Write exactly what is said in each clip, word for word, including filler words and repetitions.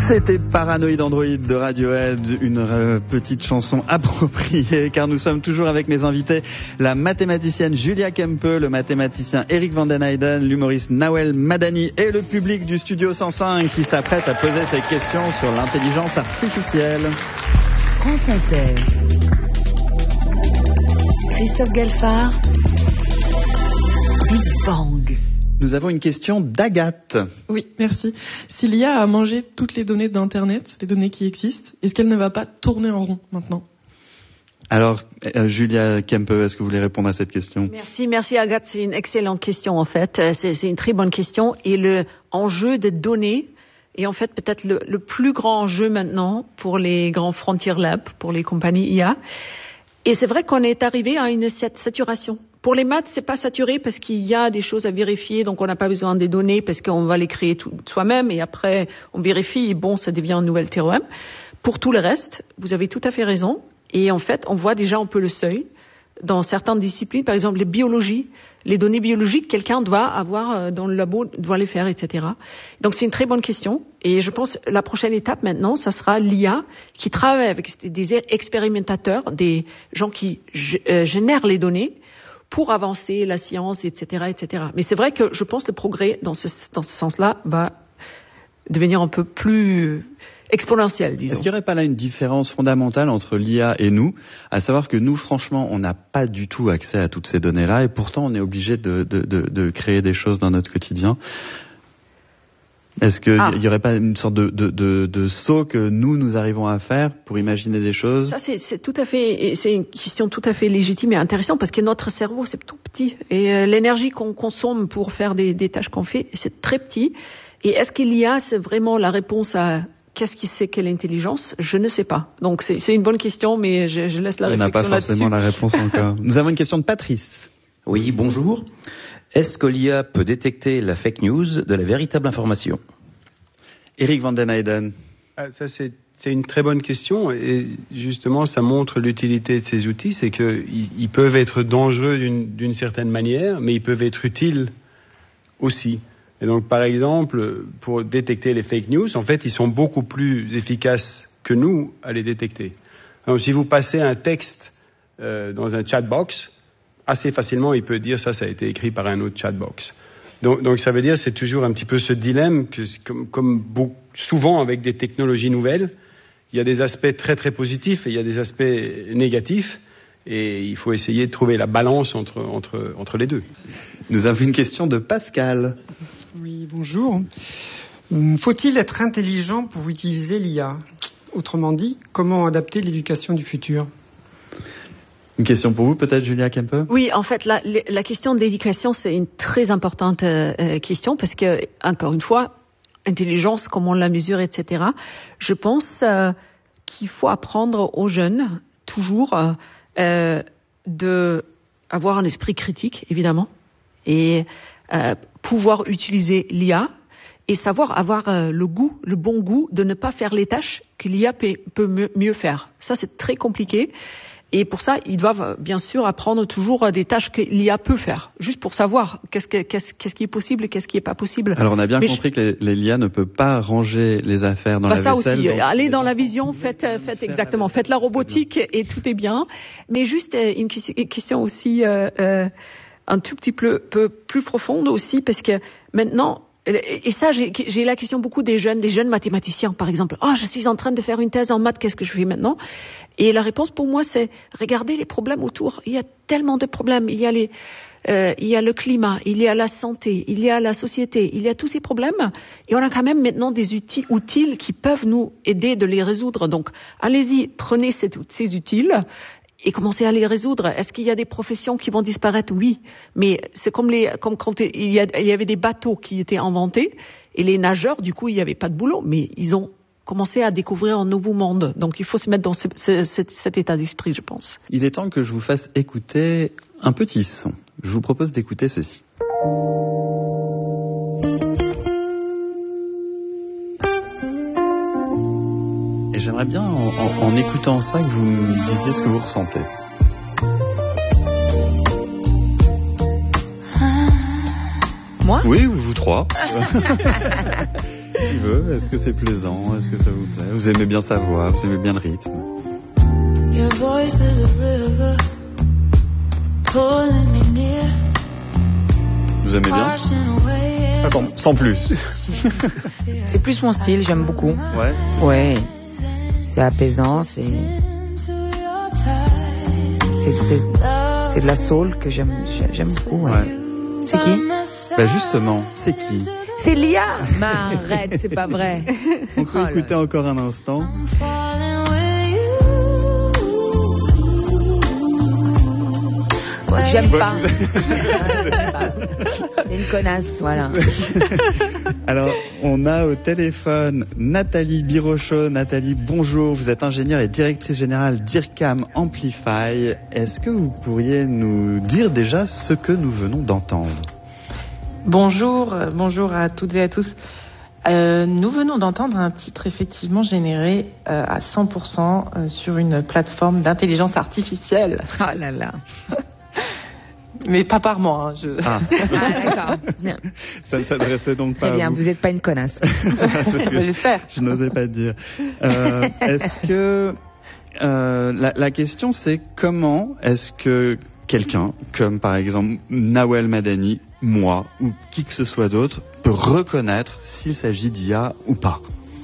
C'était Paranoid Android de Radiohead, une euh, petite chanson appropriée car nous sommes toujours avec mes invités, la mathématicienne Julia Kempe, le mathématicien Eric van den Heijden, l'humoriste Nawel Madani et le public du Studio cent cinq qui s'apprête à poser ses questions sur l'intelligence artificielle. France Inter. Christophe Galfard. Big Bang. Nous avons une question d'Agathe. Oui, merci. Si l'I A a mangé toutes les données d'Internet, les données qui existent, est-ce qu'elle ne va pas tourner en rond maintenant ? Alors, euh, Julia Kempe, est-ce que vous voulez répondre à cette question ? Merci, merci Agathe. C'est une excellente question en fait. C'est, c'est une très bonne question. Et le enjeu de données est en fait peut-être le, le plus grand enjeu maintenant pour les grands frontier labs, pour les compagnies I A. Et c'est vrai qu'on est arrivé à une saturation. Pour les maths, c'est pas saturé parce qu'il y a des choses à vérifier, donc on n'a pas besoin des données parce qu'on va les créer tout, soi-même et après on vérifie et bon, ça devient un nouvel théorème. Pour tout le reste, vous avez tout à fait raison. Et en fait, on voit déjà un peu le seuil dans certaines disciplines, par exemple les biologies, les données biologiques, quelqu'un doit avoir dans le labo, doit les faire, et cetera. Donc c'est une très bonne question. Et je pense que la prochaine étape maintenant, ça sera l'I A qui travaille avec des expérimentateurs, des gens qui g- euh, génèrent les données pour avancer la science, et cetera, et cetera. Mais c'est vrai que je pense que le progrès dans ce, dans ce sens-là va devenir un peu plus exponentiel, disons. Est-ce qu'il n'y aurait pas là une différence fondamentale entre l'I A et nous, à savoir que nous, franchement, on n'a pas du tout accès à toutes ces données-là et pourtant on est obligé de, de, de, de créer des choses dans notre quotidien. Est-ce qu'il ah. n'y aurait pas une sorte de, de, de, de saut que nous, nous arrivons à faire pour imaginer des choses ? Ça, c'est, c'est tout à fait, c'est une question tout à fait légitime et intéressante parce que notre cerveau, c'est tout petit et euh, l'énergie qu'on consomme pour faire des, des tâches qu'on fait, c'est très petit. Et est-ce qu'il y a, c'est vraiment la réponse à qu'est-ce qui c'est quelle intelligence ? Je ne sais pas. Donc c'est, c'est une bonne question, mais je, je laisse la réflexion là-dessus. On n'a pas forcément la réponse encore. Nous avons une question de Patrice. Oui, bonjour. Est-ce que l'I A peut détecter la fake news de la véritable information ? Eric van den Heijden. Ah, ça, c'est, c'est une très bonne question et justement, ça montre l'utilité de ces outils. C'est qu'ils ils peuvent être dangereux d'une, d'une certaine manière, mais ils peuvent être utiles aussi. Et donc, par exemple, pour détecter les fake news, en fait, ils sont beaucoup plus efficaces que nous à les détecter. Donc, si vous passez un texte euh, dans un chatbox, assez facilement, il peut dire ça, ça a été écrit par un autre chatbox. Donc, donc ça veut dire c'est toujours un petit peu ce dilemme que, comme, comme beaucoup, souvent avec des technologies nouvelles, il y a des aspects très très positifs et il y a des aspects négatifs et il faut essayer de trouver la balance entre entre entre les deux. Nous avons une question de Pascal. Oui, bonjour. Faut-il être intelligent pour utiliser l'I A ? Autrement dit, comment adapter l'éducation du futur ? Une question pour vous, peut-être, Julia Kempe ? Oui, en fait, la, la question de l'éducation, c'est une très importante euh, question parce que, encore une fois, intelligence, comment on la mesure, et cetera. Je pense euh, qu'il faut apprendre aux jeunes, toujours, euh, de avoir un esprit critique, évidemment, et euh, pouvoir utiliser l'I A et savoir avoir euh, le goût, le bon goût de ne pas faire les tâches que l'I A peut, peut mieux faire. Ça, c'est très compliqué. Et pour ça, ils doivent bien sûr apprendre toujours des tâches que l'I A peut faire, juste pour savoir qu'est-ce, que, qu'est-ce, qu'est-ce qui est possible et qu'est-ce qui n'est pas possible. Alors on a bien Mais compris je... que l'I A ne peut pas ranger les affaires dans bah la ça vaisselle. Aussi. Donc Allez dans la vision, faites, faites exactement, faites la robotique et tout est bien. Mais juste une question aussi euh, euh, un tout petit peu, peu plus profonde aussi, parce que maintenant, et ça, j'ai, j'ai la question beaucoup des jeunes, des jeunes mathématiciens, par exemple. Ah, oh, je suis en train de faire une thèse en maths, qu'est-ce que je fais maintenant ? Et la réponse pour moi, c'est regarder les problèmes autour. Il y a tellement de problèmes. Il y a les, euh, il y a le climat, il y a la santé, il y a la société, il y a tous ces problèmes. Et on a quand même maintenant des outils, outils qui peuvent nous aider de les résoudre. Donc, allez-y, prenez ces, ces outils et commencez à les résoudre. Est-ce qu'il y a des professions qui vont disparaître ? Oui, mais c'est comme les, comme quand il y, a, il y avait des bateaux qui étaient inventés et les nageurs, du coup, il n'y avait pas de boulot, mais ils ont commencé à découvrir un nouveau monde. Donc, il faut se mettre dans ce, ce, cet, cet état d'esprit, je pense. Il est temps que je vous fasse écouter un petit son. Je vous propose d'écouter ceci. Et j'aimerais bien, en, en, en écoutant ça, que vous me disiez ce que vous ressentez. Moi ? Oui, vous trois. Qui veut? Est-ce que c'est plaisant? Est-ce que ça vous plaît? Vous aimez bien sa voix? Vous aimez bien le rythme? Your voice is a river, pulling me near. Vous aimez bien? Attends, sans plus. C'est plus mon style, j'aime beaucoup. Ouais. Ouais. C'est apaisant, c'est c'est c'est, c'est de la soul que j'aime j'aime beaucoup. Ouais. Ouais. C'est qui? Bah justement, c'est qui? C'est Lia. Mais arrête, c'est pas vrai. On peut Oh écouter là. encore un instant. J'aime pas. C'est une connasse, voilà. Alors, on a au téléphone Nathalie Birochot. Nathalie, bonjour. Vous êtes ingénieure et directrice générale d'IRCAM Amplify. Est-ce que vous pourriez nous dire déjà ce que nous venons d'entendre? Bonjour, euh, bonjour à toutes et à tous. Euh, nous venons d'entendre un titre effectivement généré euh, à cent pour cent euh, sur une plateforme d'intelligence artificielle. Oh là là. Mais pas par moi. Hein, je... Ah, Ah d'accord. ça ne s'adressait donc pas Très bien, à vous. vous n'êtes pas une connasse. C'est ce que J'espère. je n'osais pas dire. Euh, est-ce que euh, la, la question c'est comment est-ce que quelqu'un comme par exemple Nawel Madani, moi ou qui que ce soit d'autre peut reconnaître s'il s'agit d'I A ou pas?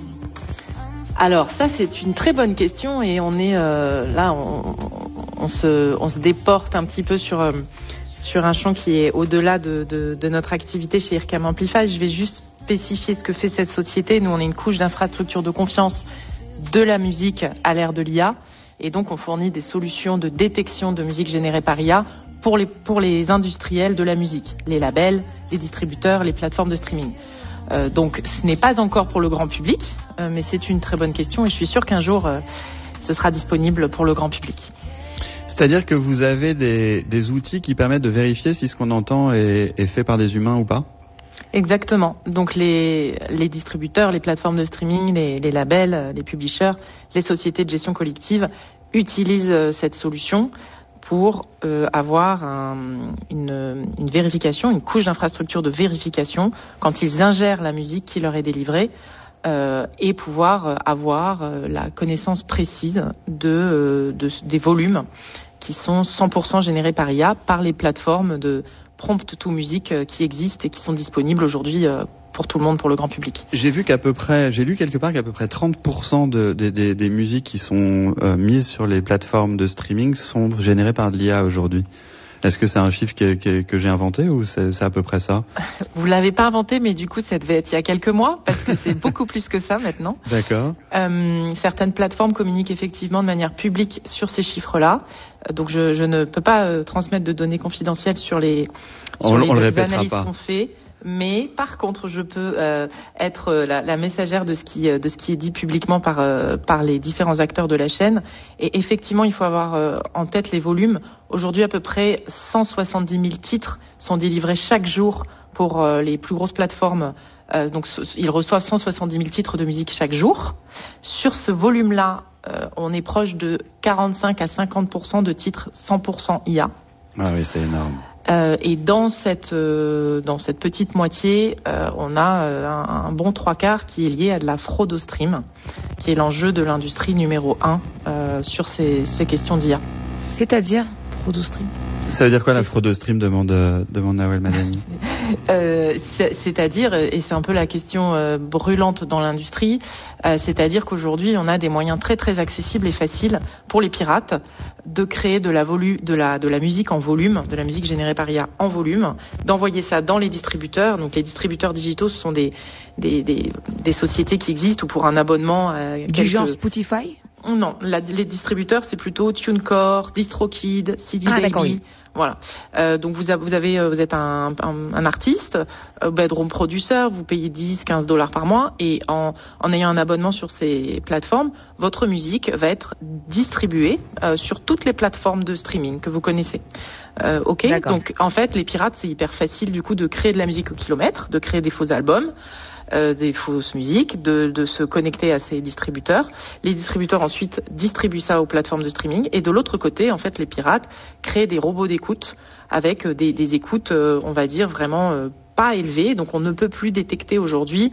Alors ça c'est une très bonne question et on est euh, là on, on se on se déporte un petit peu sur euh, sur un champ qui est au-delà de, de, de notre activité chez IRCAM Amplify. Je vais juste spécifier ce que fait cette société. Nous on est une couche d'infrastructure de confiance de la musique à l'ère de l'I A et donc on fournit des solutions de détection de musique générée par I A pour les pour les industriels de la musique, les labels, les distributeurs, les plateformes de streaming. Euh, donc ce n'est pas encore pour le grand public, euh, mais c'est une très bonne question et je suis sûre qu'un jour euh, ce sera disponible pour le grand public. C'est-à-dire que vous avez des, des outils qui permettent de vérifier si ce qu'on entend est, est fait par des humains ou pas? Exactement. Donc les, les distributeurs, les plateformes de streaming, les, les labels, les publishers, les sociétés de gestion collective utilisent euh, cette solution pour euh, avoir un, une, une vérification, une couche d'infrastructure de vérification quand ils ingèrent la musique qui leur est délivrée euh, et pouvoir avoir euh, la connaissance précise de, euh, de, des volumes qui sont cent pour cent générés par I A, par les plateformes de prompt to music euh, qui existent et qui sont disponibles aujourd'hui euh, pour tout le monde, pour le grand public. J'ai vu qu'à peu près, j'ai lu quelque part qu'à peu près trente pour cent de, de, de, des musiques qui sont euh, mises sur les plateformes de streaming sont générées par de l'I A aujourd'hui. Est-ce que c'est un chiffre que, que, que j'ai inventé ou c'est, c'est à peu près ça? Vous l'avez pas inventé, mais du coup, ça devait être il y a quelques mois, parce que c'est beaucoup plus que ça maintenant. D'accord. Euh, certaines plateformes communiquent effectivement de manière publique sur ces chiffres-là. Euh, donc, je, je ne peux pas euh, transmettre de données confidentielles sur les, sur On, les on le répétera analyses pas. qu'on fait. Mais par contre, je peux euh, être euh, la, la messagère de ce qui de ce qui est dit publiquement par euh, par les différents acteurs de la chaîne. Et effectivement, il faut avoir euh, en tête les volumes. Aujourd'hui, à peu près cent soixante-dix mille titres sont délivrés chaque jour pour euh, les plus grosses plateformes. Euh, donc, ils reçoivent cent soixante-dix mille titres de musique chaque jour. Sur ce volume-là, euh, on est proche de quarante-cinq à cinquante pour cent de titres cent pour cent I A. Ah oui, c'est énorme. Euh, et dans cette euh, dans cette petite moitié, euh, on a euh, un, un bon trois quarts qui est lié à de la fraude au stream, qui est l'enjeu de l'industrie numéro un euh, sur ces, ces questions d'I A. C'est-à-dire fraude au stream. Ça veut dire quoi la fraude au stream, demande, demande Nawel Madani? euh, c'est, C'est-à-dire, et c'est un peu la question euh, brûlante dans l'industrie, euh, c'est-à-dire qu'aujourd'hui, on a des moyens très très accessibles et faciles pour les pirates de créer de la, volu- de la, de la musique en volume, de la musique générée par I A en volume, d'envoyer ça dans les distributeurs. Donc les distributeurs digitaux, ce sont des, des, des, des sociétés qui existent ou pour un abonnement. Euh, Du quelques... genre Spotify? Non, la, les distributeurs, c'est plutôt TuneCore, DistroKid, C D Ah, Baby. d'accord, oui. Voilà. Euh, donc vous avez, vous avez, vous êtes un, un, un artiste, euh, bedroom producer, vous payez dix, quinze dollars par mois et en, en ayant un abonnement sur ces plateformes, votre musique va être distribuée euh, sur toutes les plateformes de streaming que vous connaissez. Euh, ok. D'accord. Donc en fait, les pirates, c'est hyper facile du coup de créer de la musique au kilomètre, de créer des faux albums. Euh, des fausses musiques, de, de se connecter à ces distributeurs. Les distributeurs ensuite distribuent ça aux plateformes de streaming et de l'autre côté, en fait, les pirates créent des robots d'écoute avec des, des écoutes, euh, on va dire, vraiment euh, pas élevées. Donc on ne peut plus détecter aujourd'hui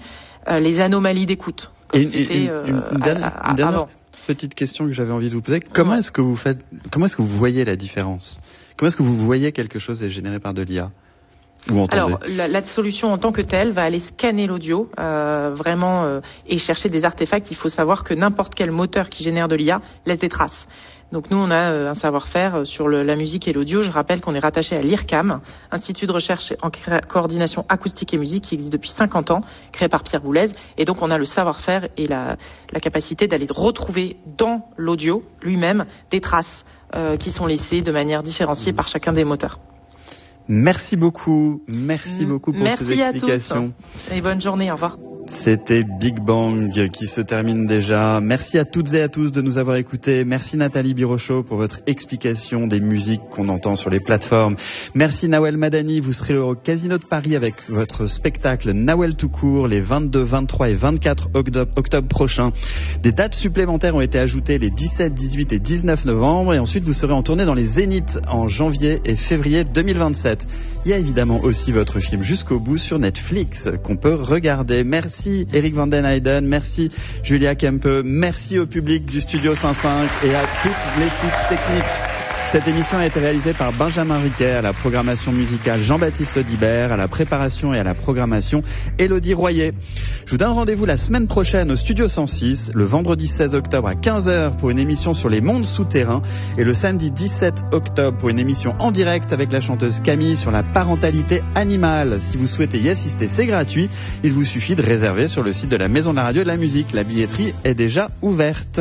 euh, les anomalies d'écoute. Et une, une, euh, une, une dernière, à, à, une dernière avant. petite question que j'avais envie de vous poser. Comment ouais. est-ce que vous faites, comment est-ce que vous voyez la différence? Comment est-ce que vous voyez quelque chose est généré par de l'I A? Ou entendez? Alors, la, la solution en tant que telle va aller scanner l'audio, euh, vraiment, euh, et chercher des artefacts. Il faut savoir que n'importe quel moteur qui génère de l'I A laisse des traces. Donc nous, on a euh, un savoir-faire sur le, la musique et l'audio. Je rappelle qu'on est rattaché à l'I R C A M, Institut de recherche en cré- coordination acoustique et musique, qui existe depuis cinquante ans, créé par Pierre Boulez. Et donc on a le savoir-faire et la, la capacité d'aller retrouver dans l'audio lui-même des traces euh, qui sont laissées de manière différenciée par chacun des moteurs. Merci beaucoup, merci beaucoup pour merci ces explications. À tous. Et bonne journée, au revoir. C'était Big Bang qui se termine déjà. Merci à toutes et à tous de nous avoir écoutés. Merci Nathalie Birochot pour votre explication des musiques qu'on entend sur les plateformes. Merci Nawel Madani, vous serez au Casino de Paris avec votre spectacle Nawel tout court les vingt-deux, vingt-trois et vingt-quatre octobre prochains. Des dates supplémentaires ont été ajoutées les dix-sept, dix-huit et dix-neuf novembre et ensuite vous serez en tournée dans les Zéniths en janvier et février deux mille vingt-sept. Il y a évidemment aussi votre film Jusqu'au bout sur Netflix qu'on peut regarder. Merci Eric Van Den Heyden, merci Julia Kempe, merci au public du Studio cent cinq et à toute l'équipe technique. Cette émission a été réalisée par Benjamin Riquet, à la programmation musicale Jean-Baptiste Audibert, à la préparation et à la programmation Élodie Royer. Je vous donne rendez-vous la semaine prochaine au Studio cent six, le vendredi seize octobre à quinze heures pour une émission sur les mondes souterrains et le samedi dix-sept octobre pour une émission en direct avec la chanteuse Camille sur la parentalité animale. Si vous souhaitez y assister, c'est gratuit. Il vous suffit de réserver sur le site de la Maison de la Radio et de la Musique. La billetterie est déjà ouverte.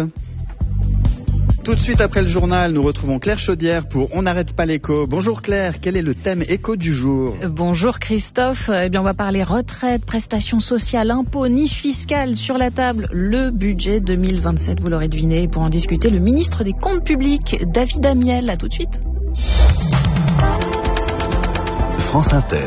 Tout de suite après le journal, nous retrouvons Claire Chaudière pour On n'arrête pas l'écho. Bonjour Claire, quel est le thème écho du jour? Bonjour Christophe, eh bien on va parler retraite, prestations sociales, impôts, niche fiscale sur la table, le budget deux mille vingt-sept, vous l'aurez deviné. Pour en discuter, le ministre des Comptes publics, David Amiel. À tout de suite. France Inter.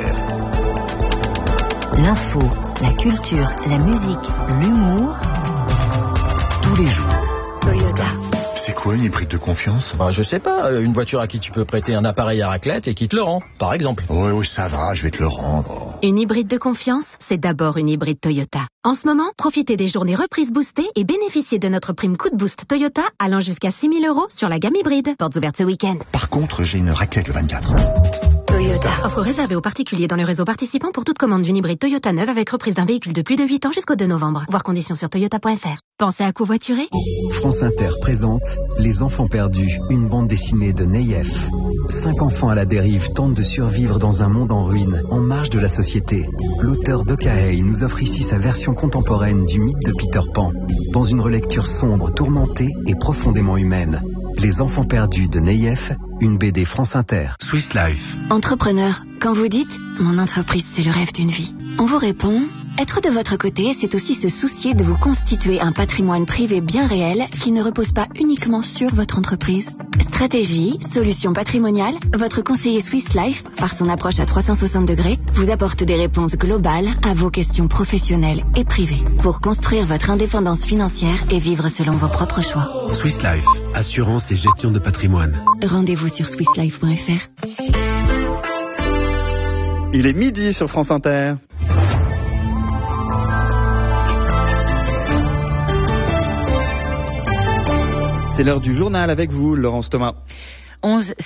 L'info, la culture, la musique, l'humour, tous les jours. Toyota. C'est quoi une hybride de confiance? Bah, je sais pas, une voiture à qui tu peux prêter un appareil à raclette et qui te le rend, par exemple. Oui, oui, ça va, je vais te le rendre. Une hybride de confiance, c'est d'abord une hybride Toyota. En ce moment, profitez des journées reprises boostées et bénéficiez de notre prime coup de boost Toyota allant jusqu'à six mille euros sur la gamme hybride. Portes ouvertes ce week-end. Par contre, j'ai une raclette le vingt-quatre. Toyota. Offre réservée aux particuliers dans le réseau participant pour toute commande d'une hybride Toyota neuve avec reprise d'un véhicule de plus de huit ans jusqu'au deux novembre. Voir conditions sur toyota point f r. Pensez à covoiturer? France Inter présente Les Enfants Perdus, une bande dessinée de Neyef. Cinq enfants à la dérive tentent de survivre dans un monde en ruine, en marge de la société. L'auteur d'Okaei nous offre ici sa version contemporaine du mythe de Peter Pan, dans une relecture sombre, tourmentée et profondément humaine. Les Enfants Perdus de Neyef, une B D France Inter. Swiss Life. Entrepreneur, quand vous dites « Mon entreprise, c'est le rêve d'une vie », on vous répond « Être de votre côté, c'est aussi se soucier de vous constituer un patrimoine privé bien réel qui ne repose pas uniquement sur votre entreprise. » Stratégie, solutions patrimoniales, votre conseiller Swiss Life, par son approche à trois cent soixante degrés, vous apporte des réponses globales à vos questions professionnelles et privées pour construire votre indépendance financière et vivre selon vos propres choix. Swiss Life, assurance et gestion de patrimoine. Rendez-vous sur swiss life point f r. Il est midi sur France Inter. C'est l'heure du journal avec vous, Laurence Thomas. onze